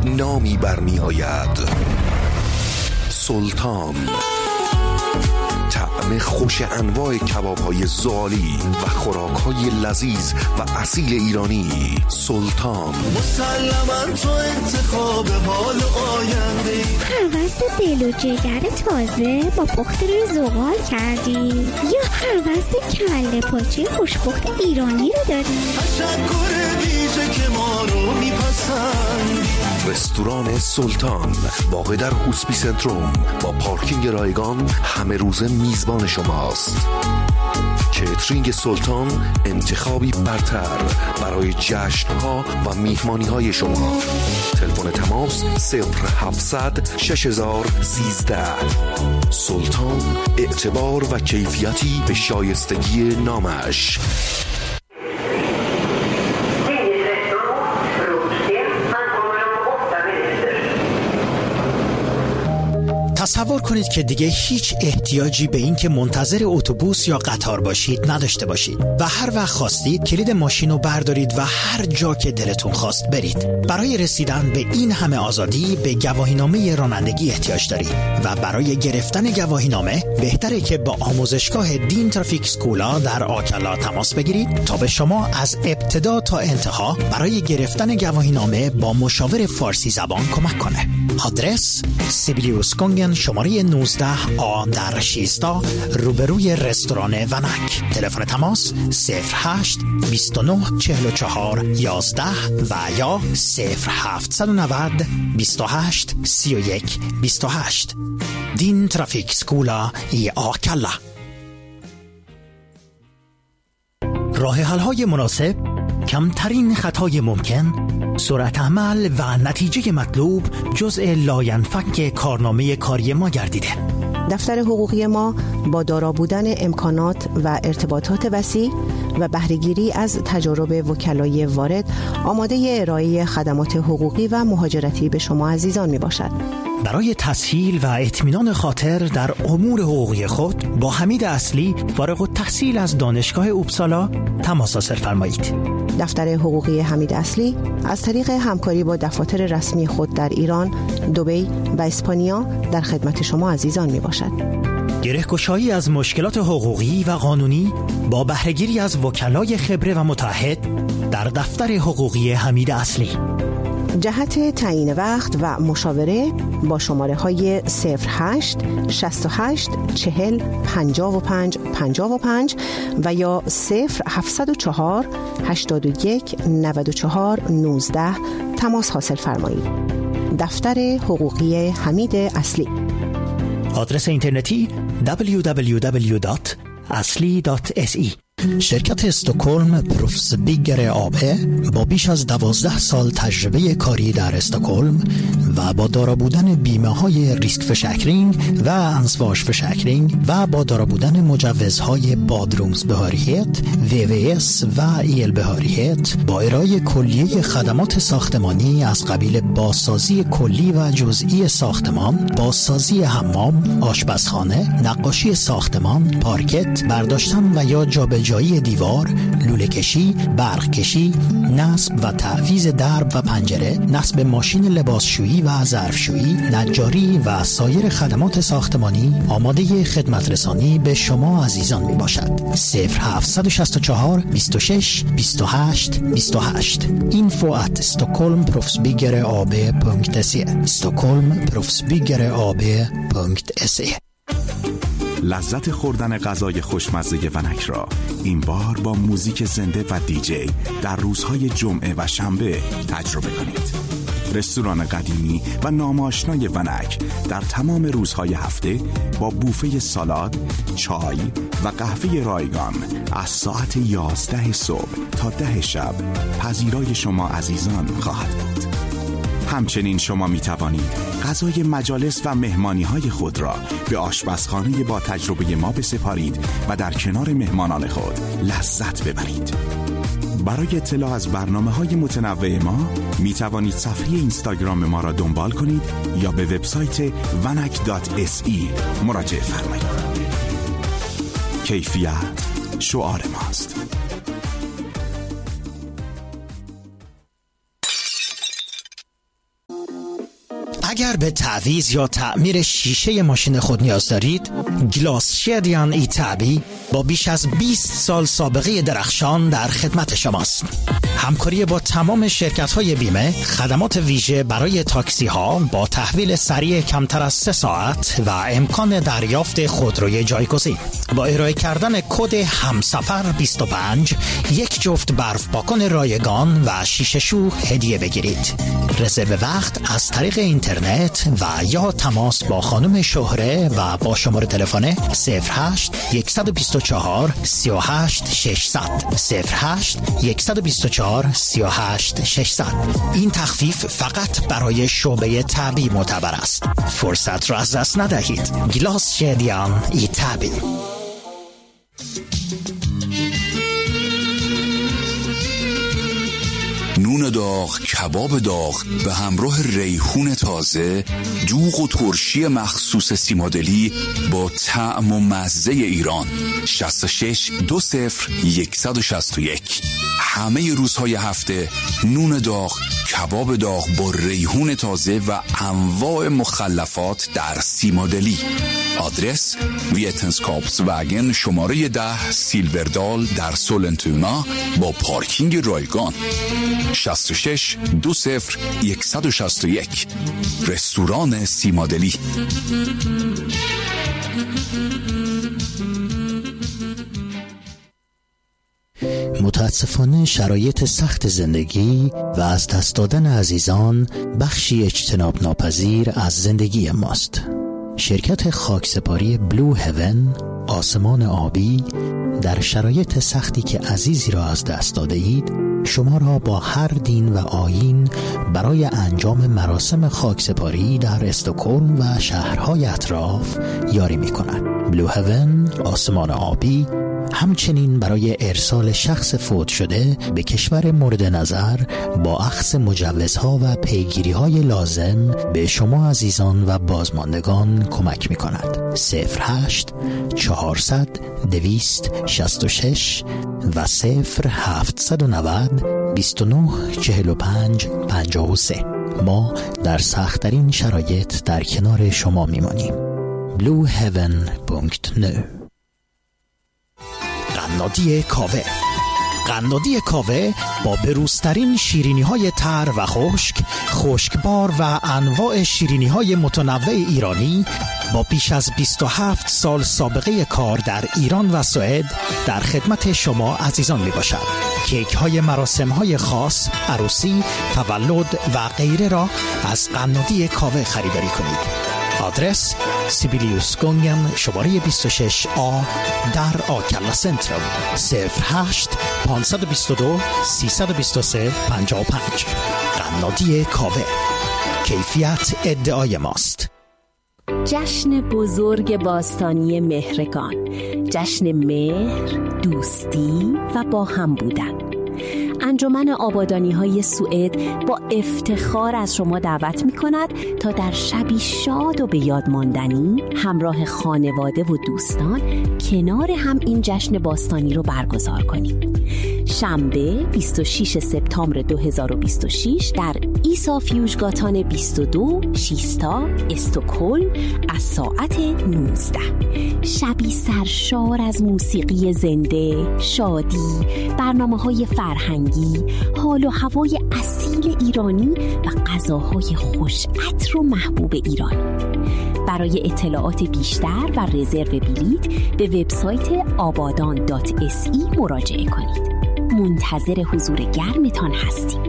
نامی برمی آید. سلطان، طعم خوش انواع کباب‌های زالی و خوراک‌های لذیذ و اصیل ایرانی. سلطان، مسلماً تو انتخاب حال آینده. هوس دل و جگر تازه با پخت روی زغال کردی یا هوس کله پاچه خوشپخت ایرانی رو داری؟ تشکر ویژه که ما رو میپسندی. رستوران سلطان واقع در هوسپی سنتروم با پارکینگ رایگان همه روزه میزبان شماست. کیترینگ سلطان انتخابی برتر برای جشن‌ها و میهمانی‌های شما. تلفن تماس 0700 6013. سلطان، اعتبار و کیفیتی به شایستگی نامش. تصور کنید که دیگه هیچ احتیاجی به این که منتظر اتوبوس یا قطار باشید نداشته باشید و هر وقت خواستید کلید ماشین رو بردارید و هر جا که دلتون خواست برید. برای رسیدن به این همه آزادی به گواهینامه رانندگی احتیاج دارید و برای گرفتن گواهینامه بهتره که با آموزشگاه دین ترافیک اسکولا در آکلا تماس بگیرید تا به شما از ابتدا تا انتها برای گرفتن گواهینامه با مشاور فارسی زبان کمک کنه. آدرس سیبیلیوس کنگن شماره 19A در 16 روبروی رستوران ونک. تلفن تماس 08 29 44 11 و یا 0790 28 31 28. دین ترافیک اسکولا ای آکلا. راه حل‌های مناسب، کمترین خطای ممکن، سرعت عمل و نتیجه مطلوب جزء لاینفک کارنامه کاری ما گردیده. دفتر حقوقی ما با دارا بودن امکانات و ارتباطات وسیع و بهره‌گیری از تجارب وکلای وارد آماده ارائه خدمات حقوقی و مهاجرتی به شما عزیزان می باشد. برای تسهیل و اطمینان خاطر در امور حقوقی خود با حمید اصلی فارغ التحصیل از دانشگاه اوبسالا تماس حاصل فرمایید. دفتر حقوقی حمید اصلی از طریق همکاری با دفاتر رسمی خود در ایران، دبی و اسپانیا در خدمت شما عزیزان می باشد. گره‌گشایی از مشکلات حقوقی و قانونی با بهره‌گیری از وکلای خبره و متعهد در دفتر حقوقی حمید اصلی. جهت تعیین وقت و مشاوره با شماره های 08 68 40 55 55 و یا 0704 81 94 19 تماس حاصل فرمایید. دفتر حقوقی حمید اصلی. آدرس اینترنتی www.asli.se. شرکت استکهلم پروفس بیگر آبه با بیش از 12 سال تجربه کاری در استکهلم و با دارا بودن بیمه های ریسک فشکرینگ و انسواش فشکرینگ و با دارا بودن مجوزهای بادرومز بهاریت، VVS و ایل بهاریت با ارائه کلیه خدمات ساختمانی از قبیل بازسازی کلی و جزئی ساختمان، بازسازی حمام، آشپزخانه، نقاشی ساختمان، پارکت، برداشتن و یا جابجایی دیوار، لوله کشی، برق کشی، نصب و تعویض درب و پنجره، نصب ماشین لباسشویی و ظرفشویی، نجاری و سایر خدمات ساختمانی آماده خدمت رسانی به شما عزیزان می باشد. 0764 26 28 28. info@stockholmproffsbyggeraab.se. stockholmproffsbyggeraab.se. لذت خوردن غذای خوشمزه ونک را این بار با موزیک زنده و دیجی در روزهای جمعه و شنبه تجربه کنید. رستوران قدیمی و ناماشنای ونک در تمام روزهای هفته با بوفه سالاد، چای و قهوه رایگان از ساعت 11 صبح تا 10 شب پذیرای شما عزیزان خواهد بود. همچنین شما می توانید غذای مجالس و مهمانی‌های خود را به آشپزخانه با تجربه ما بسپارید و در کنار مهمانان خود لذت ببرید. برای اطلاع از برنامه‌های متنوع ما می توانید صفحه اینستاگرام ما را دنبال کنید یا به وبسایت vanak.se مراجعه فرمایید. کیفیت شعار ماست. اگر به تعویض یا تعمیر شیشه ماشین خود نیاز دارید، گلاس شدیان ایتابی با بیش از 20 سال سابقه درخشان در خدمت شماست. همکاری با تمام شرکت‌های بیمه، خدمات ویژه برای تاکسی‌ها با تحویل سریع کمتر از 3 ساعت و امکان دریافت خودروی جایگزین. با ارائه کردن کد همسفر 25 یک جفت برف پاکن رایگان و شیشه شو هدیه بگیرید. رزرو وقت از طریق اینترنت و یا تماس با خانم شهره و با شماره تلفن 08 124 38 600 08 124 38 600. این تخفیف فقط برای شعبه تعبی معتبر است. فرصت را از دست ندهید. گلاس شدیان ایتابی. نون داغ، کباب داغ به همراه ریحون تازه، دوغ و ترشی مخصوص سیمادلی با طعم و مزه ایران. 66 20 161. همه روزهای هفته نون داغ، کباب داغ با ریحون تازه و انواع مخلفات در سیمادلی. آدرس ویتنسکاپس وگن شماره 10 سیلوردال در سولنتونا با پارکینگ رایگان. 66 20 161. رستوران سیمادلی. متاسفانه شرایط سخت زندگی و از دست دادن عزیزان بخشی اجتناب ناپذیر از زندگی ماست. شرکت خاکسپاری بلو هیون، آسمان آبی، در شرایط سختی که عزیزی را از دست داده اید شما را با هر دین و آیین برای انجام مراسم خاکسپاری در استکهلم و شهرهای اطراف یاری می کند. بلو هیون، آسمان آبی، همچنین برای ارسال شخص فوت شده به کشور مورد نظر با اخذ مجوزها و پیگیری‌های لازم به شما عزیزان و بازماندگان کمک می‌کند. 08 400 266 و 0790 29 45 53. ما در سخت‌ترین شرایط در کنار شما می‌مانیم. blueheaven.nu. قنادی کاوه. قنادی کاوه با بروزترین شیرینی‌های تر و خشکبار و انواع شیرینی‌های متنوع ایرانی با بیش از 27 سال سابقه کار در ایران و سوئد در خدمت شما عزیزان میباشد. کیک‌های مراسم‌های خاص، عروسی، تولد و غیره را از قنادی کاوه خریداری کنید. آدرس سیبیلیوس گونگن شماره 26A در آکلا سنترال. 08 522 323 55. قنادی کاوه. کیفیت ادعای ماست. جشن بزرگ باستانی مهرگان، جشن مهر، دوستی و با هم بودن. انجمن آبادانی‌های سوئد با افتخار از شما دعوت می‌کند تا در شبی شاد و به یاد ماندنی همراه خانواده و دوستان کنار هم این جشن باستانی رو برگزار کنید. شنبه 26 سپتامبر 2026 در ایسا فیوژگاتان 22 شیستا استکهلم از ساعت 19. شبی سرشار از موسیقی زنده، شادی، برنامه‌های فرهنگی، حال و هوای اصیل ایرانی و غذاهای خوش عطر و محبوب ایرانی. برای اطلاعات بیشتر و رزرو بلیط به وبسایت abadan.se مراجعه کنید. منتظر حضور گرمتان هستیم.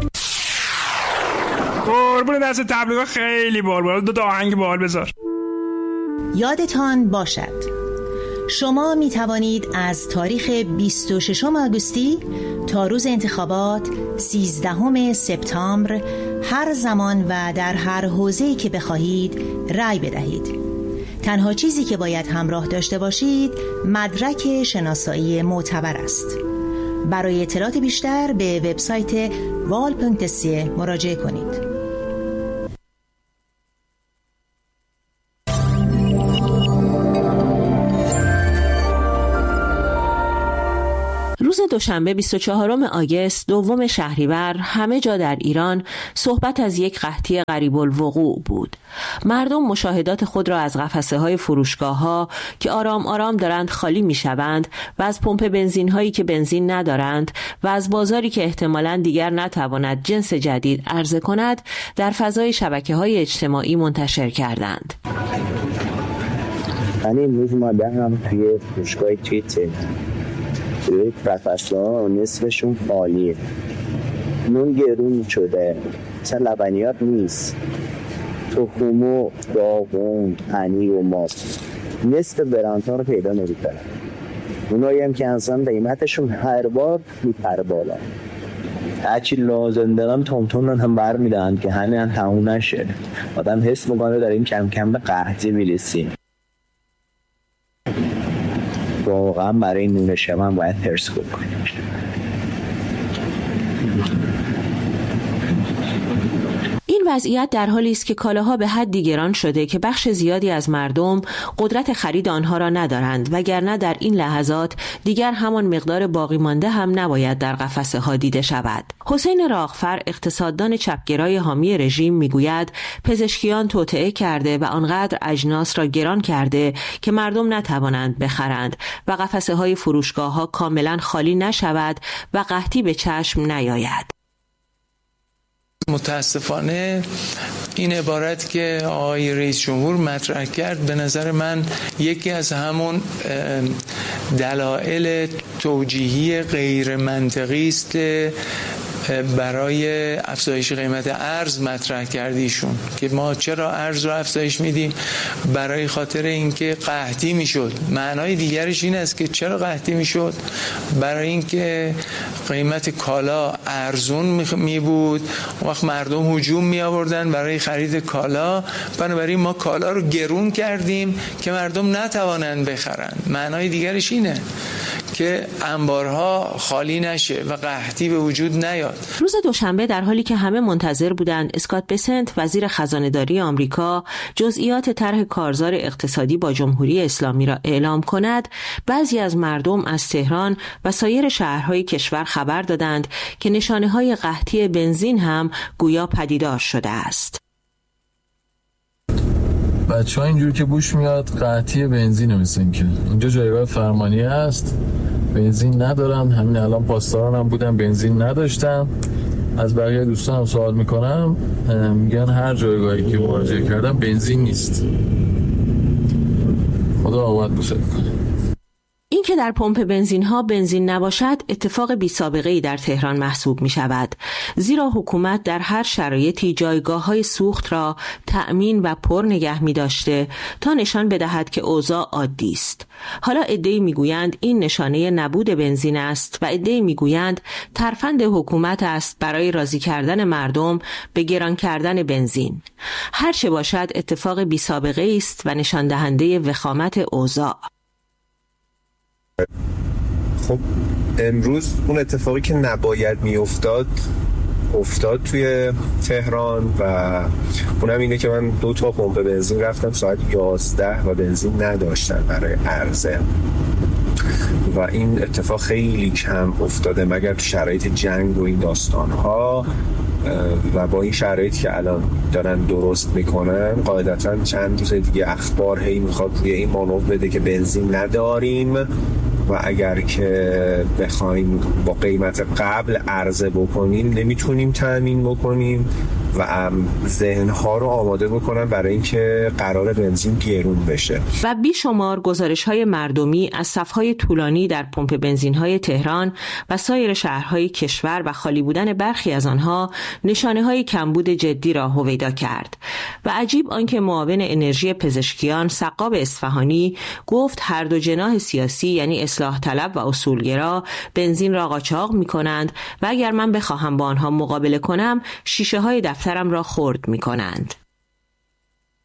قربون دست تبلیغات خیلی بال دو آهنگ بال بذار. یادتان باشد شما می توانید از تاریخ 26 آگوستی تا روز انتخابات 13 سپتامبر هر زمان و در هر حوزه‌ای که بخواهید رأی بدهید. تنها چیزی که باید همراه داشته باشید مدرک شناسایی معتبر است. برای اطلاعات بیشتر به وبسایت val.se مراجعه کنید. روز دوشنبه 24 آگوست دوم شهریور همه جا در ایران صحبت از یک قحطی قریب الوقوع بود. مردم مشاهدات خود را از قفسه‌های فروشگاه‌ها که آرام آرام دارند خالی می‌شوند و از پمپ بنزین‌هایی که بنزین ندارند و از بازاری که احتمالاً دیگر نتواند جنس جدید عرضه کند در فضای شبکه‌های اجتماعی منتشر کردند. من امروز مادرم توی فروشگاه توی قفس‌ها نصفشون خالیه. نون گرون شده، مثلا لبنیات نیست، تخم و داغون، پنیر و ماست، نصف برندها رو پیدا نمی‌کنم. اونایی هم که اصلا قیمتشون هر بار میپره بالا. هرچی لازم دارم تون هم برمیدن که همین تموم نشه. آدم حس میکنه داریم کم کم به قحطی میرسیم. واقعا برای نون شبم باید حرص کنیم. این وضعیت در حالی است که کالاها به حدی گران شده که بخش زیادی از مردم قدرت خرید آنها را ندارند، وگرنه در این لحظات دیگر همان مقدار باقی مانده هم نباید در قفسه ها دیده شود. حسین راغفر، اقتصاددان چپگرای حامی رژیم، میگوید پزشکیان توطئه کرده و آنقدر اجناس را گران کرده که مردم نتوانند بخرند و قفسه های فروشگاه ها کاملا خالی نشود و قحطی به چشم نیاید. متاسفانه این عبارت که آقای رئیس جمهور مطرح کرد به نظر من یکی از همون دلایل توجیهی غیر منطقی است برای افزایش قیمت ارز مطرح کردیشون که ما چرا ارز رو افزایش میدیم؟ برای خاطر اینکه قحطی میشد. معنای دیگرش این است که چرا قحطی میشد؟ برای اینکه قیمت کالا ارزون می بود، وقت مردم هجوم می آوردن برای خرید کالا، بنابراین ما کالا رو گرون کردیم که مردم نتوانند بخرن. معنای دیگرش اینه که انبارها خالی نشه و قحطی به وجود نیاد. روز دوشنبه در حالی که همه منتظر بودند اسکات بسنت وزیر خزانه‌داری آمریکا جزئیات طرح کارزار اقتصادی با جمهوری اسلامی را اعلام کند، بعضی از مردم از تهران و سایر شهرهای کشور خبر دادند که نشانه‌های قحطی بنزین هم گویا پدیدار شده است. بچه‌ها اینجور که بوش میاد قحطی بنزینه، مثل این که اینجا جایگاه فرمانیه هست، بنزین ندارن. همین الان پاسداران هم بودن بنزین نداشتن. از بقیه دوستانم سوال میکنم، میگن هر جایگاهی که مراجعه کردم بنزین نیست. خدا آباد باشه. این که در پمپ بنزین ها بنزین نباشد اتفاق بی سابقه ای در تهران محسوب می شود، زیرا حکومت در هر شرایطی جایگاه های سوخت را تأمین و پر نگه می داشته تا نشان بدهد که اوضاع عادی است. حالا عده‌ای می گویند این نشانه نبود بنزین است و عده‌ای می گویند ترفند حکومت است برای راضی کردن مردم به گران کردن بنزین. هر چه باشد اتفاق بی سابقه است و نشان دهنده وخامت اوضاع. خب امروز اون اتفاقی که نباید میافتاد افتاد توی تهران و اونم اینه که من 2 تا پمپ بنزین رفتم ساعت 11 و بنزین نداشتن برای عرضه و این اتفاق خیلی کم افتاده مگر تو شرایط جنگ و این داستان‌ها و با این شرایطی که الان دارن درست میکنن قاعدتاً چند روز دیگه اخبار هی میخواد روی این مانور بده که بنزین نداریم و اگر که بخوایم با قیمت قبل عرضه بکنیم نمیتونیم تامین بکنیم و ذهنها رو آماده بکنن برای اینکه قرار بنزین گرون بشه. و بیشمار گزارش‌های مردمی از صف‌های طولانی در پمپ بنزین‌های تهران و سایر شهرهای کشور و خالی بودن برخی از آنها نشانه‌های کمبود جدی را هویدا کرد. و عجیب آنکه معاون انرژی پزشکیان سقاب اصفهانی گفت هر دو جناح سیاسی یعنی اصلاح طلب و اصولگرا بنزین را قاچاق می‌کنند و اگر من بخواهم با آنها مقابله کنم شیشه‌های دفترم را خرد می‌کنند.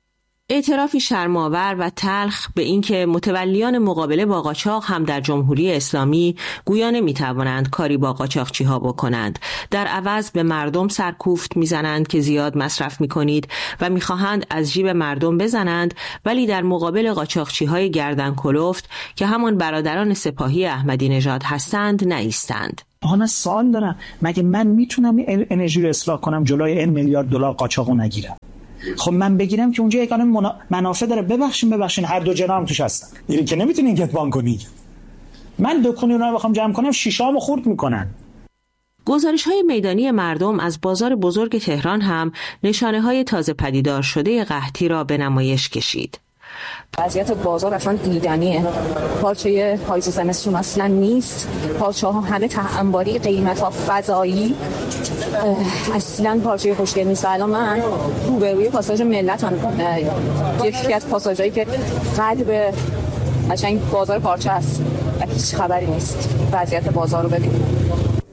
اعترافی شرم‌آور و تلخ به اینکه متولیان مقابله با قاچاق هم در جمهوری اسلامی گویا نمی‌توانند کاری با قاچاقچی‌ها بکنند. در عوض به مردم سرکوفت می‌زنند که زیاد مصرف می‌کنید و می‌خواهند از جیب مردم بزنند، ولی در مقابل قاچاقچی‌های گردن کلفت که همان برادران سپاهی احمدی نژاد هستند نایستند. من سوال دارم، مگه من میتونم انرژی رو اصلاح کنم جلوی 1 میلیارد دلار قاچاقو نگیرم؟ خب من بگیرم که اونجا یگانه منافع داره. ببخشین هر دو جناح هم توش هستن. یعنی که نمیتونین کتمان کنی. من دکونی رو بخوام جمع کنم شیشه‌امو خورد میکنن. گزارش‌های میدانی مردم از بازار بزرگ تهران هم نشانه‌های تازه پدیدار شده قحطی را به نمایش کشید. وضعیت بازار اصلا دیدنیه. پارچه پاییز و زمستون اصلا نیست. پارچه‌ها همه ته انباری، قیمت‌ها فضایی. اصلا پارچه خوشگل نیست. الان من روبروی پاساژ ملتم، یکی از پاساژهایی که قلب قشنگ بازار پارچه است و هیچ خبری نیست. وضعیت بازار رو ببینید.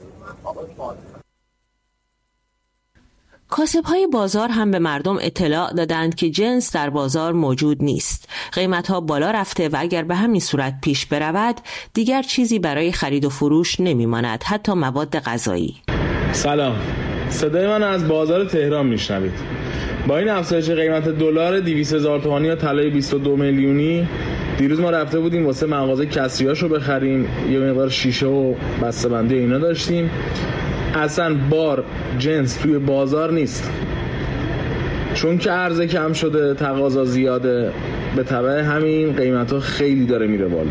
کاسب‌های بازار هم به مردم اطلاع دادند که جنس در بازار موجود نیست. قیمت‌ها بالا رفته و اگر به همین صورت پیش برود دیگر چیزی برای خرید و فروش نمی‌ماند، حتی مواد غذایی. سلام، صدای من از بازار تهران میشنوید. با این افزایش قیمت دلار 200,000 تومانی یا طلای 22 میلیونی، دیروز ما رفته بودیم واسه مغازه کسریاشو بخریم، یه مقدار شیشه و بسته‌بندی اینا داشتیم. اصلا بار جنس توی بازار نیست، چون که عرضه کم شده، تقاضا زیاده، به تبع همین قیمت‌ها خیلی داره میره بالا.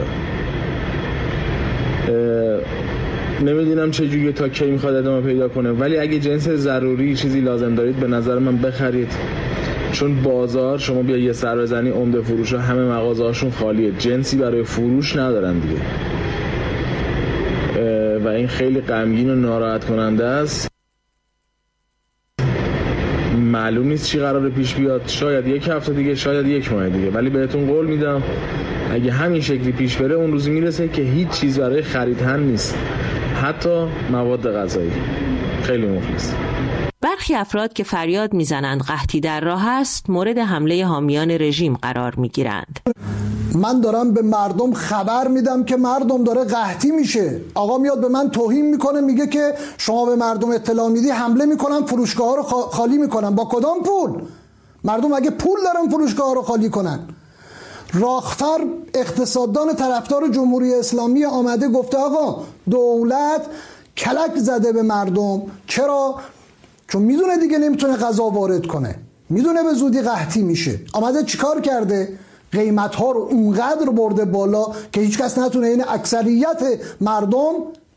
نمیدونم چجوری تا کی میخواد ادامه پیدا کنه، ولی اگه جنس ضروری چیزی لازم دارید به نظر من بخرید، چون بازار شما بیا یه سر بزنی عمده فروشا همه مغازه‌هاشون خالیه، جنسی برای فروش ندارن دیگه و این خیلی غمگین و ناراحت کننده است. معلوم نیست چی قراره پیش بیاد، شاید 1 هفته دیگه، شاید 1 ماه دیگه، ولی بهتون قول میدم اگه همین شکلی پیش بره اون روزی میرسه که هیچ چیز برای خرید هم نیست، حتی مواد غذایی. خیلی مخلص. برخی افراد که فریاد میزنند قحطی در راه است مورد حمله حامیان رژیم قرار میگیرند. من دارم به مردم خبر میدم که مردم داره قحطی میشه. آقا میاد به من توهین میکنه، میگه که شما به مردم اطلاع میدی حمله میکنن، فروشگاه ها رو خالی میکنن. با کدام پول؟ مردم اگه پول دارن فروشگاه ها رو خالی کنن؟ راختر اقتصاددان طرفدار جمهوری اسلامی آمده گفته آقا دولت کلک زده به مردم. چرا؟ چون میدونه دیگه نمیتونه غذا وارد کنه، میدونه به زودی قحطی میشه. آمده چیکار کرده؟ قیمت‌ها رو اونقدر برده بالا که هیچ کس نتونه، این اکثریت مردم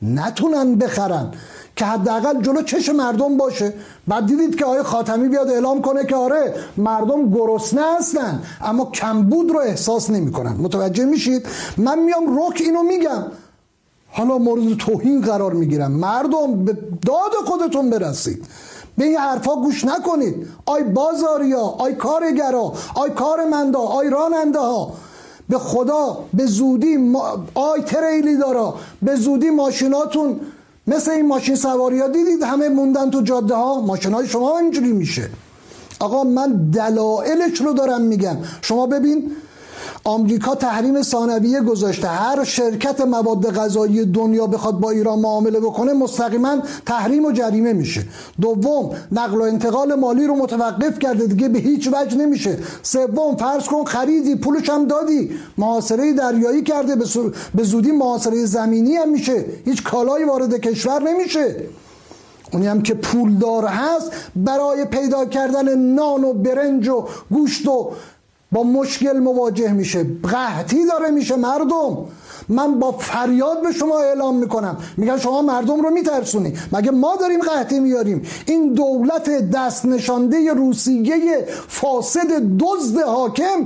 نتونن بخرن، که حداقل جلو چشم مردم باشه. بعد دیدید که آقای خاتمی بیاد اعلام کنه که آره مردم گرسنه هستن اما کمبود رو احساس نمی‌کنن. متوجه میشید؟ من میام رک اینو میگم، حالا مورد توهین قرار میگیرم. مردم به داد خودتون برسید، به این حرفا گوش نکنید. آی بازاریا، آی کارگرا، آی کارمندا، آی راننده ها، به خدا به زودی آی تریلی دارا، به زودی ماشیناتون مثل این ماشین سواری ها دیدید همه موندن تو جاده ها، ماشین های شما اینجوری میشه. آقا من دلایلش رو دارم میگم. شما ببین آمریکا تحریم ثانویه گذاشته، هر شرکت مواد غذایی دنیا بخواد با ایران معامله بکنه مستقیما تحریم و جریمه میشه. دوم نقل و انتقال مالی رو متوقف کرده، دیگه به هیچ وجه نمیشه. سوم فرض کن خریدی پولش هم دادی، محاصره دریایی کرده، به زودی محاصره زمینی هم میشه، هیچ کالایی وارد کشور نمیشه. اونی هم که پولدار هست برای پیدا کردن نان و برنج و گوشت و با مشکل مواجه میشه، قحطی داره میشه. مردم، من با فریاد به شما اعلام میکنم، میگن شما مردم رو میترسونی، مگه ما داریم قحطی میاریم؟ این دولت دست نشانده روسیه فاسد دزد حاکم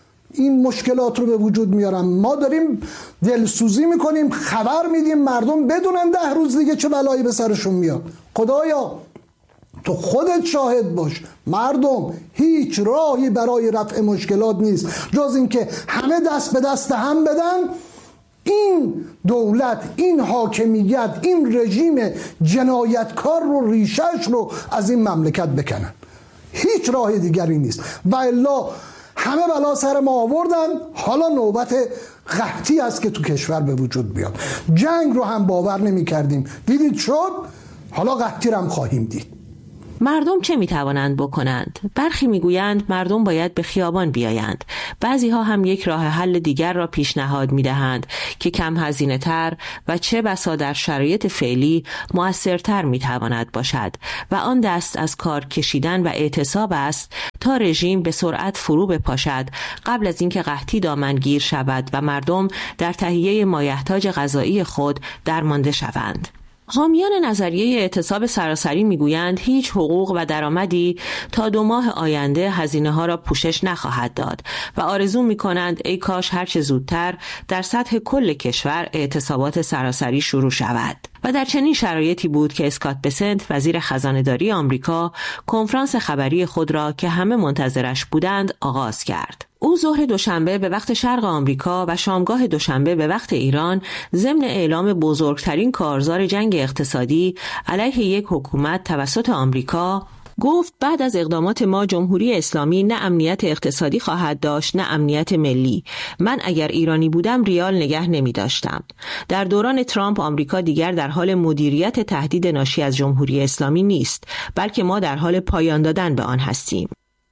این مشکلات رو به وجود میارن. ما داریم دلسوزی میکنیم، خبر میدیم مردم بدونن 10 روز دیگه چه بلایی به سرشون میاد. خدایا تو خودت شاهد باش، مردم هیچ راهی برای رفع مشکلات نیست جز اینکه همه دست به دست هم بدن، این دولت، این حاکمیت، این رژیم جنایتکار رو ریشش رو از این مملکت بکنن. هیچ راه دیگری نیست و الا همه بلا سر ما آوردن، حالا نوبت قحطی است که تو کشور به وجود بیاد. جنگ رو هم باور نمی کردیم، دیدید شد، حالا قحطی رو هم خواهیم دید. مردم چه میتوانند بکنند؟ برخی میگویند مردم باید به خیابان بیایند. بعضی ها هم یک راه حل دیگر را پیشنهاد میدهند که کم هزینه تر و چه بسا در شرایط فعلی مؤثرتر میتواند باشد و آن دست از کار کشیدن و اعتصاب است تا رژیم به سرعت فرو بپاشد قبل از اینکه قحطی دامنگیر شود و مردم در تهیه مایحتاج غذایی خود درمانده شوند. حامیان نظریه اعتصاب سراسری میگویند هیچ حقوق و درآمدی تا 2 ماه آینده هزینه‌ها را پوشش نخواهد داد و آرزو می‌کنند ای کاش هرچه زودتر در سطح کل کشور اعتصابات سراسری شروع شود. و در چنین شرایطی بود که اسکات بسنت وزیر خزانه‌داری آمریکا کنفرانس خبری خود را که همه منتظرش بودند آغاز کرد. او ظهر دوشنبه به وقت شرق آمریکا و شامگاه دوشنبه به وقت ایران ضمن اعلام بزرگترین کارزار جنگ اقتصادی علیه یک حکومت توسط آمریکا گفت بعد از اقدامات ما جمهوری اسلامی نه امنیت اقتصادی خواهد داشت نه امنیت ملی. من اگر ایرانی بودم ریال نگه نمی داشتم. در دوران ترامپ آمریکا دیگر در حال مدیریت تهدید ناشی از جمهوری اسلامی نیست، بلکه ما در حال پایان دادن به آن هستیم.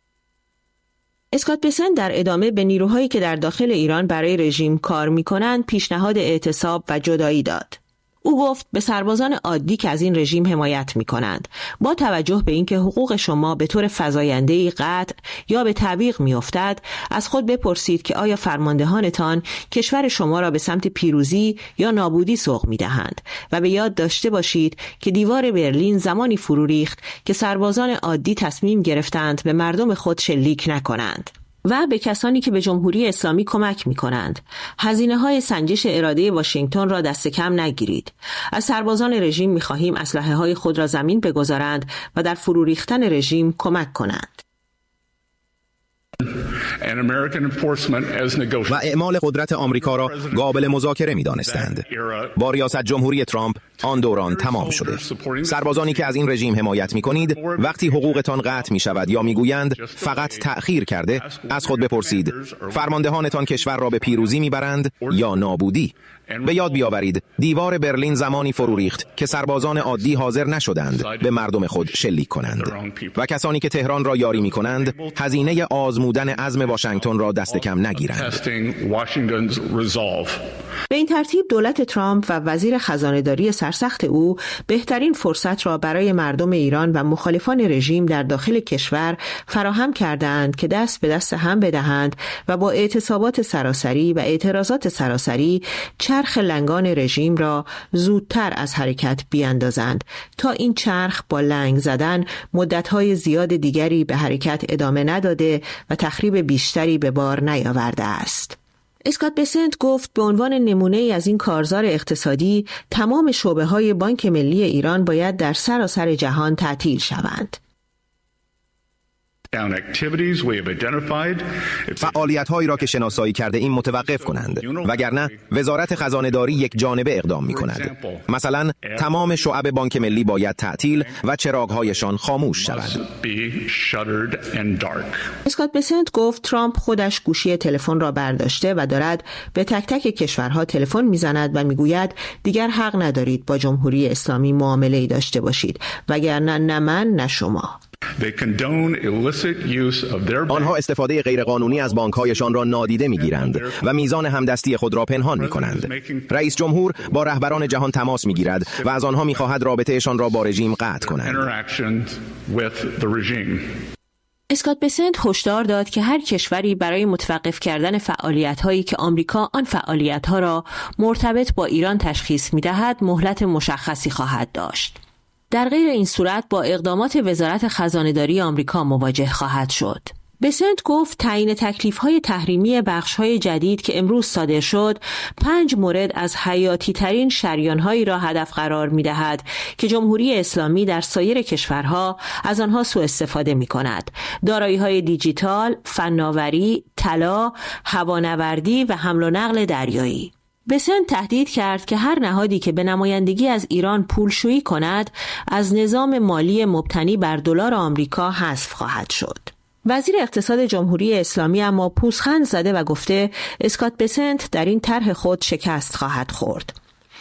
اسکات بسنت در ادامه به نیروهایی که در داخل ایران برای رژیم کار می‌کنند پیشنهاد اعتصاب و جدایی داد. او گفت به سربازان عادی که از این رژیم حمایت می‌کنند با توجه به اینکه حقوق شما به طور فزاینده‌ای قطع یا به تعویق می‌افتد از خود بپرسید که آیا فرماندهانتان کشور شما را به سمت پیروزی یا نابودی سوق می‌دهند و به یاد داشته باشید که دیوار برلین زمانی فرو ریخت که سربازان عادی تصمیم گرفتند به مردم خود شلیک نکنند و به کسانی که به جمهوری اسلامی کمک می کنند. هزینه‌های سنجش اراده واشنگتن را دست کم نگیرید. از سربازان رژیم می خواهیم اسلحه‌های خود را زمین بگذارند و در فرو ریختن رژیم کمک کنند. و اعمال قدرت آمریکا را قابل مذاکره می دانستند. با ریاست جمهوری ترامپ آن دوران تمام شده. سربازانی که از این رژیم حمایت می کنید وقتی حقوقتان قطع می شود یا می گویند فقط تأخیر کرده، از خود بپرسید فرماندهانتان کشور را به پیروزی می برند یا نابودی؟ به یاد بیاورید دیوار برلین زمانی فرو ریخت که سربازان عادی حاضر نشدند به مردم خود شلیک کنند و کسانی که تهران را یاری می کنند هزینه آزمودن عزم واشنگتن را دست کم نگیرند. به این ترتیب دولت ترامپ و وزیر خزانه‌داری سرسخت او بهترین فرصت را برای مردم ایران و مخالفان رژیم در داخل کشور فراهم کردند که دست به دست هم بدهند و با اعتصابات سراسری و اعتراضات سراسری چرخ لنگان رژیم را زودتر از حرکت بیاندازند تا این چرخ با لنگ زدن مدت‌های زیاد دیگری به حرکت ادامه نداده و تخریب بیشتری به بار نیاورده است. اسکات بسنت گفت به عنوان نمونه‌ای از این کارزار اقتصادی تمام شعبه‌های بانک ملی ایران باید در سراسر جهان تعطیل شوند. فعالیت‌هایی را که شناسایی کرده این متوقف کنند، وگرنه وزارت خزانه‌داری یک جانبه اقدام می‌کند. مثلا تمام شعب بانک ملی باید تعطیل و چراغ‌هایشان خاموش شود. اسکات بسنت گفت ترامپ خودش گوشی تلفن را برداشته و دارد به تک تک کشورها تلفن می‌زند و می‌گوید دیگر حق ندارید با جمهوری اسلامی معامله‌ای داشته باشید، وگرنه نه من نه شما. آنها استفاده غیرقانونی از بانک‌هایشان را نادیده می‌گیرند و میزان همدستی خود را پنهان می‌کنند. رئیس جمهور با رهبران جهان تماس می‌گیرد و از آنها می‌خواهد رابطه‌شان را با رژیم قطع کنند. اسکات بسنت هشدار داد که هر کشوری برای متوقف کردن فعالیت‌هایی که آمریکا آن فعالیت‌ها را مرتبط با ایران تشخیص می‌دهد مهلت مشخصی خواهد داشت. در غیر این صورت با اقدامات وزارت خزانه‌داری آمریکا مواجه خواهد شد. بسنت گفت تعیین تکلیف‌های تحریمی بخش‌های جدید که امروز صادر شد 5 مورد از حیاتی ترین شریان‌هایی را هدف قرار می‌دهد که جمهوری اسلامی در سایر کشورها از آنها سوء استفاده می‌کند. دارایی‌های دیجیتال، فناوری، طلا، هوانوردی و حمل و نقل دریایی. بسنت تهدید کرد که هر نهادی که به نمایندگی از ایران پولشویی کند از نظام مالی مبتنی بر دلار آمریکا حذف خواهد شد. وزیر اقتصاد جمهوری اسلامی اما پوزخند زده و گفته اسکات بسنت در این طرح خود شکست خواهد خورد.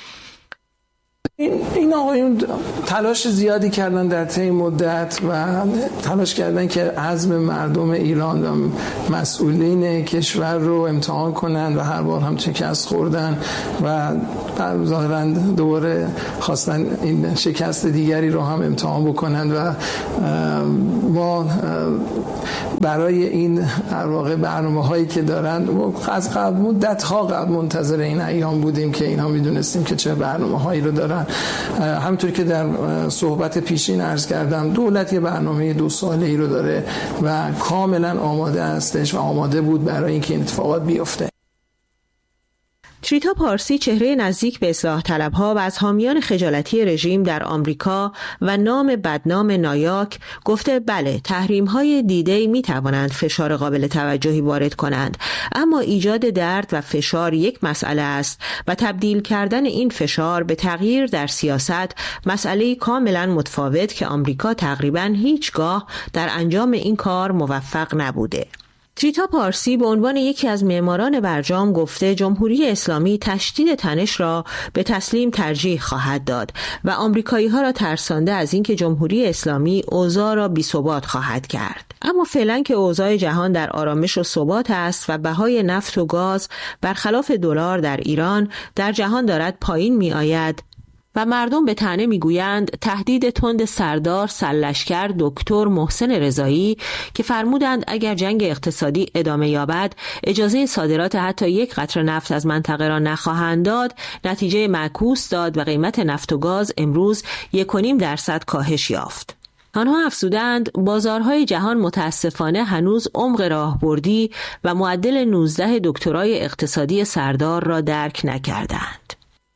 این آقایون تلاش زیادی کردن در طی مدت و تلاش کردن که عزم مردم ایران و مسئولین کشور رو امتحان کنن و هر بار هم شکست خوردن و ظاهراً دوباره خواستن این شکست دیگری رو هم امتحان بکنن و ما برای این در واقع برنامه‌هایی که دارن از قبل مدت‌ها قبل منتظر این ایام بودیم که اینها می‌دونستیم که چه برنامه‌هایی رو دارن. همونطور که در صحبت پیشین عرض کردم دولت یه برنامه 2 ساله‌ای رو داره و کاملا آماده هستش و آماده بود برای اینکه این اتفاقات بیفته. تریتا پارسی چهره نزدیک به اصلاح طلبها و از حامیان خجالتی رژیم در آمریکا و نام بدنام نایاک گفته بله تحریم‌های دیدی می‌توانند فشار قابل توجهی وارد کنند، اما ایجاد درد و فشار یک مسئله است و تبدیل کردن این فشار به تغییر در سیاست مسئله کاملا متفاوت که آمریکا تقریباً هیچگاه در انجام این کار موفق نبوده. تریتا پارسی به عنوان یکی از معماران برجام گفته جمهوری اسلامی تشدید تنش را به تسلیم ترجیح خواهد داد و آمریکایی‌ها را ترسانده از اینکه جمهوری اسلامی اوضاع را بی‌ثبات خواهد کرد. اما فعلا که اوضاع جهان در آرامش و ثبات است و بهای نفت و گاز برخلاف دلار در ایران در جهان دارد پایین می‌آید و مردم به طعنه میگویند تهدید تند سردار سرلشکر دکتر محسن رضایی که فرمودند اگر جنگ اقتصادی ادامه یابد اجازه صادرات حتی 1 قطره نفت از منطقه را نخواهند داد نتیجه معکوس داد و قیمت نفت و گاز امروز 1.5% کاهش یافت. آنها افزودند بازارهای جهان متاسفانه هنوز عمق راهبردی و معدل 19 دکترای اقتصادی سردار را درک نکردند.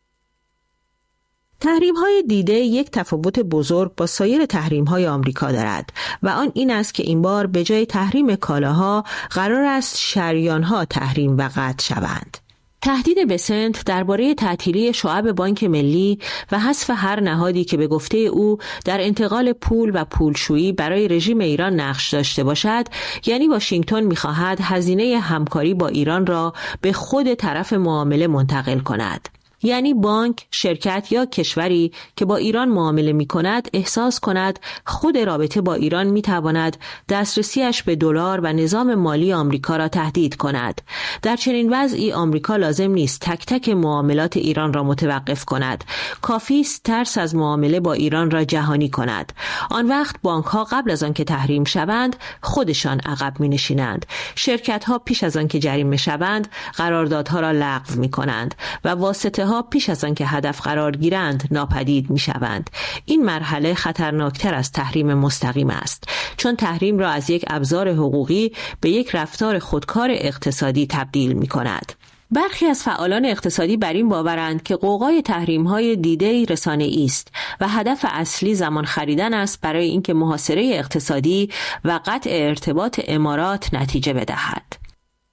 تحریم‌های دیده یک تفاوت بزرگ با سایر تحریم‌های آمریکا دارد و آن این است که این بار به جای تحریم کالاها قرار است شریان‌ها تحریم و قطع شوند. تهدید بسنت درباره تعطیلی شعب بانک ملی و حذف هر نهادی که به گفته او در انتقال پول و پولشویی برای رژیم ایران نقش داشته باشد، یعنی واشنگتن می‌خواهد هزینه همکاری با ایران را به خود طرف معامله منتقل کند. یعنی بانک، شرکت یا کشوری که با ایران معامله می کند احساس کند خود رابطه با ایران می تواند دسترسیش به دلار و نظام مالی آمریکا را تهدید کند. در چنین وضعی آمریکا لازم نیست تک تک معاملات ایران را متوقف کند. کافی است ترس از معامله با ایران را جهانی کند. آن وقت بانک ها قبل از آن که تحریم شوند خودشان عقب می نشینند. شرکت ها پیش از آن که جریمه شوند قراردادها را لغو می کنند و واسطه پیش از آن که هدف قرار گیرند ناپدید می شوند. این مرحله خطرناکتر از تحریم مستقیم است، چون تحریم را از یک ابزار حقوقی به یک رفتار خودکار اقتصادی تبدیل می کند. برخی از فعالان اقتصادی بر این باورند که غوغای تحریم‌های دیده‌ای رسانه‌ای است و هدف اصلی زمان خریدن است برای اینکه محاصره اقتصادی و قطع ارتباط امارات نتیجه بدهد.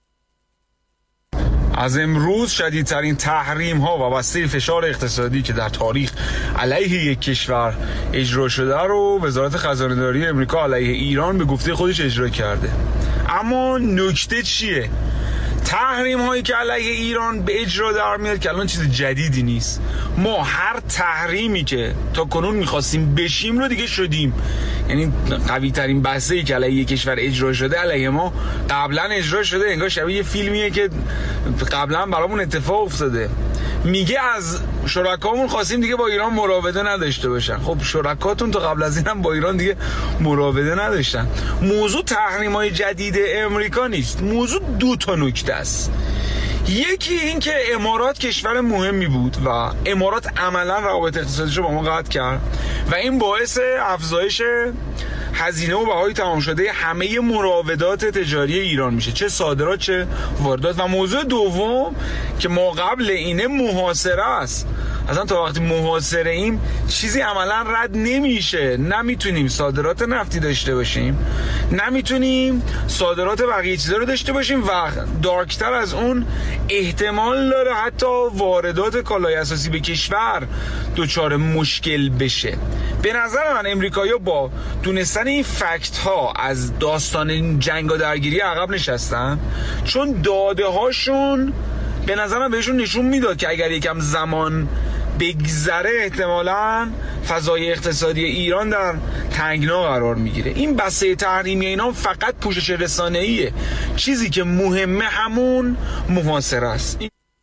از امروز شدیدترین تحریم ها و وسیله فشار اقتصادی که در تاریخ علیه یک کشور اجرا شده رو وزارت خزانه‌داری امریکا علیه ایران به گفته خودش اجرا کرده. اما نکته چیه؟ تحریم هایی که علیه ایران به اجرا در میاد که الان چیز جدیدی نیست. ما هر تحریمی که تا کنون میخواستیم بشیم رو دیگه شدیم. یعنی قوی ترین بحثی که علیه یک کشور اجرا شده علیه ما قبلا اجرا شده. انگار شبیه یه فیلمیه که قبلا برامون اتفاق افتاده. میگه از شرکامون خواستیم دیگه با ایران مراوده نداشته باشن. خب شرکاتون تا قبل از اینم با ایران دیگه مراوده نداشتن. موضوع تحریم‌های جدید امریکا نیست. موضوع 2 تا نکته است. یکی این که امارات کشور مهمی بود و امارات عملا روابط اقتصادیش رو با ما قطع کرد و این باعث افزایش هزینه و بهای تمام شده همه مراودات تجاری ایران میشه، چه صادرات چه واردات. و موضوع دوم که ما قبل اینه محاصره است. اصلا تا وقتی محاصره ایم چیزی عملا رد نمیشه. نمیتونیم صادرات نفتی داشته باشیم، نمیتونیم صادرات بقیه چیزا رو داشته باشیم و دارکتر از اون احتمال داره حتی واردات کالای اساسی به کشور دچار مشکل بشه. به نظر من امریکایی‌ها با دونستن این فکت ها از داستان جنگ و درگیری عقب نشستن، چون داده هاشون به نظر من بهشون نشون میداد که اگر یکم زمان بگذره احتمالاً فضای اقتصادی ایران در تنگنا قرار میگیره. این بسته تحریمی اینا فقط پوشش رسانه‌ایه. چیزی که مهمه همون محاصره است.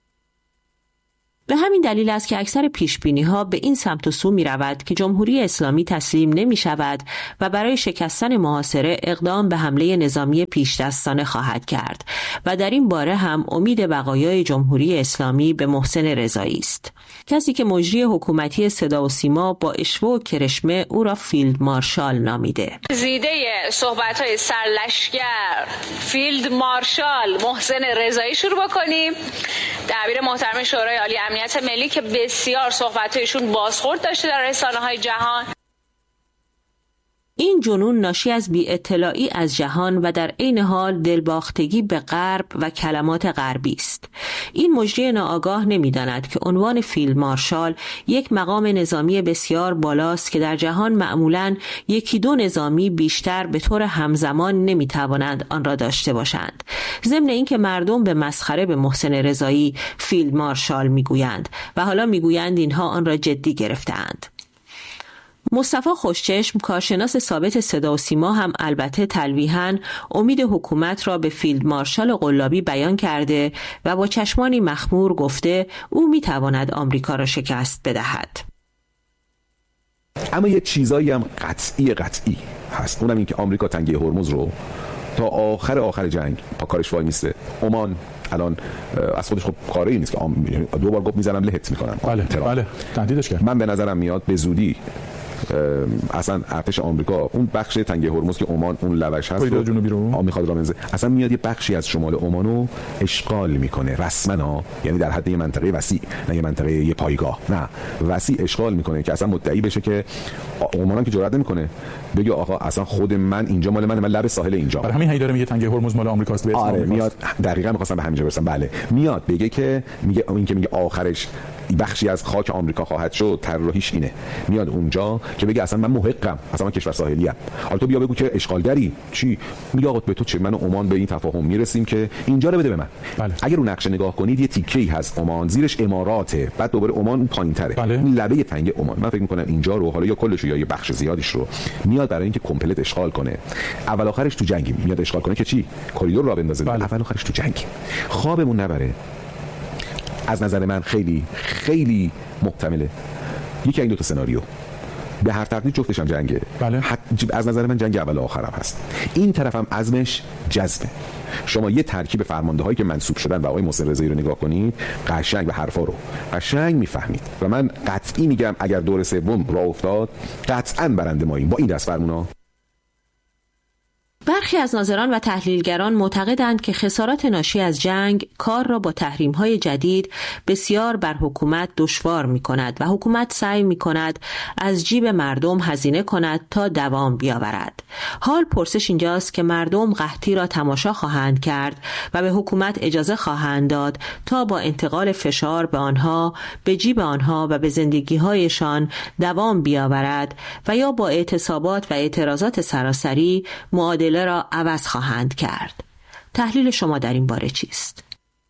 به همین دلیل است که اکثر پیشبینی‌ها به این سمت و سو می‌رود که جمهوری اسلامی تسلیم نمی‌شود و برای شکستن محاصره اقدام به حمله نظامی پیشدستانه خواهد کرد و در این باره هم امید بقایای جمهوری اسلامی به محسن رضایی است، کسی که مجری حکومتی صدا و سیما با اشوه و کرشمه او را فیلد مارشال نامیده. زیده صحبت‌های سرلشکر فیلد مارشال محسن رضایی شروع بکنیم. دبیر محترم شورای عالی امنیت ملی که بسیار صحبت‌هایشون بازخورد داشته در رسانه‌های جهان. این جنون ناشی از بی‌اطلاعی از جهان و در عین حال دلباختگی به غرب و کلمات غربی است. این مجری ناآگاه نمی‌داند که عنوان فیلد مارشال یک مقام نظامی بسیار بالاست که در جهان معمولاً یکی دو نظامی بیشتر به طور همزمان نمی‌توانند آن را داشته باشند. ضمن اینکه مردم به مسخره به محسن رضایی فیلد مارشال می‌گویند و حالا می‌گویند اینها آن را جدی گرفته‌اند. مصطفی خوشچشم، کارشناس ثابت صدا و سیما، هم البته تلویحاً امید حکومت را به فیلد مارشال قلابی بیان کرده و با چشمانی مخمور گفته او میتواند آمریکا را شکست بدهد. اما یه چیزایی هم قطعی هست، اونم این که آمریکا تنگه هرمز رو تا آخر جنگ پا کارش وای میسته. عمان الان از خودش خب کاری نیست که دو بار گفت میزنم لهت میکنم. بله تهدیدش کرد. من به نظرم میاد به زودی اصلا ارتش آمریکا اون بخش تنگه هرمز که عمان اون لوش هست رو جنوبی رو میخواد رامنزه اصلا میاد یه بخشی از شمال عمان رو اشغال میکنه رسما، یعنی در حد یه منطقه وسیع، نه یه منطقه یه پایگاه، نه وسیع اشغال میکنه که اصلا مدعی بشه که عمان هم که جرئت نمیکنه بگه آقا اصلا خود من اینجا مال من لب ساحل اینجا. برای همین داره میگه تنگه هرمز مال آمریکاست. آره میاد دقیقاً می‌خواستم به همینجا برسم. بله میاد بگه که میگه آخرش بخشی از خاک آمریکا خواهد شد، طراحیش اینه. میاد اونجا که بگه اصلا من محقم، اصلا من کشور ساحلی ام. حالا تو بیا بگو که اشغالگری چی؟ میگه آقا به تو چه، من و عمان به این تفاهم میرسیم که اینجا رو بده به من. بله. اگر رو نقشه نگاه کنید یه تیکه‌ای هست عمان، زیرش اماراته، بعد دوباره عمان پایین‌تره. بله. این لبه تنگه عمان، من فکر می‌کنم اینجا رو حالا یا کلش یا یه بخش زیادیش رو میاد برای اینکه کامپلت اشغال کنه. اول آخرش تو جنگی میاد اشغال کنه که چی؟ کریدور را بندازه. بله. اول آخرش تو جنگ. خوابمون نبره. از نظر من خیلی محتمله یکی این دو تا سناریو، به هر تقدیر جفتش هم جنگه. بله. از نظر من جنگ اول و آخرم هست. این طرفم عزمش جذبه. شما یه ترکیب فرمانده هایی که منصوب شدن به آقای محسن رضایی رو نگاه کنید، قشنگ و حرفا رو قشنگ میفهمید و من قطعی میگم اگر دور سوم راه افتاد قطعاً برنده ماییم با این دست فرمونا. برخی از ناظران و تحلیلگران معتقدند که خسارات ناشی از جنگ کار را با تحریم‌های جدید بسیار بر حکومت دشوار می‌کند و حکومت سعی می‌کند از جیب مردم هزینه کند تا دوام بیاورد. حال پرسش اینجاست که مردم قحطی را تماشا خواهند کرد و به حکومت اجازه خواهند داد تا با انتقال فشار به آنها، به جیب آنها و به زندگی‌هایشان دوام بیاورد و یا با اعتصابات و اعتراضات سراسری معادله را عوض خواهند کرد. تحلیل شما در این باره چیست؟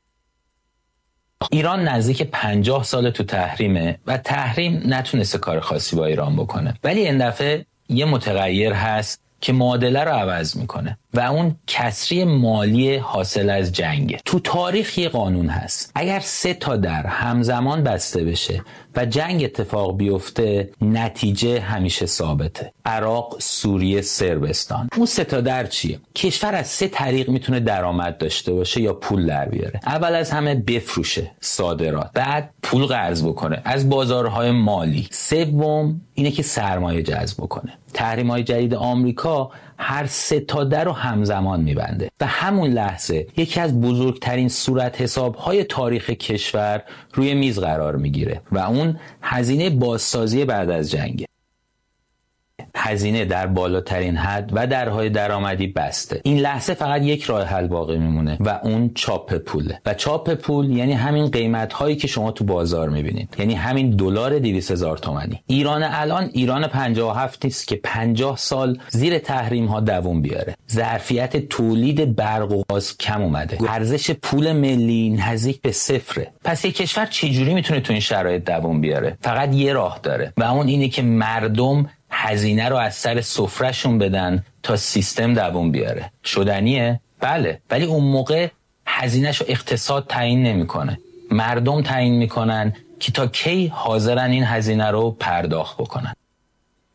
ایران نزدیک 50 سال تو تحریمه و تحریم نتونسته کار خاصی با ایران بکنه، ولی این دفعه یه متغیر هست که معادله رو عوض میکنه و اون کسری مالی حاصل از جنگه. تو تاریخ یه قانون هست، اگر 3 تا در همزمان بسته بشه و جنگ اتفاق بیفته نتیجه همیشه ثابته. عراق، سوریه، صربستان. اون 3 تا در چیه؟ کشور از 3 طریق میتونه درآمد داشته باشه یا پول در بیاره. اول از همه بفروشه، صادرات، بعد پول قرض بکنه از بازارهای مالی، سوم اینه که سرمایه جذب بکنه. تحریم‌های جدید آمریکا هر 3 تا در رو همزمان میبنده و همون لحظه یکی از بزرگترین صورت حساب‌های تاریخ کشور روی میز قرار میگیره و اون هزینه بازسازی بعد از جنگ. هزینه در بالاترین حد و درهای درآمدی بسته. این لحظه فقط یک راه حل باقی میمونه و اون چاپ پوله. و چاپ پول یعنی همین قیمت هایی که شما تو بازار میبینید، یعنی همین دلار 200,000 تومانی. ایران الان ایران 57 نیست که 50 سال زیر تحریم ها دووم بیاره. ظرفیت تولید برق و گاز کم اومده. ارزش پول ملی نزدیک به صفره. پس یک کشور چجوری میتونه تو این شرایط دووم بیاره؟ فقط یه راه داره و اون اینه که مردم هزینه رو از سر سفرهشون بدن تا سیستم دووم بیاره. شدنیه؟ بله، ولی اون موقع هزینهشو اقتصاد تعیین نمیکنه. مردم تعیین میکنن که تا کی حاضرن این هزینه رو پرداخت بکنن.